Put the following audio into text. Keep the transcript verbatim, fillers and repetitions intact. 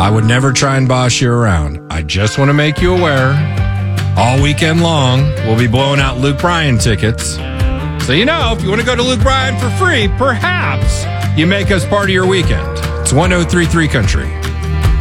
I would never try and boss you around. I just want to make you aware. All weekend long, we'll be blowing out Luke Bryan tickets. So, you know, if you want to go to Luke Bryan for free, perhaps you make us part of your weekend. It's one oh three point three Country.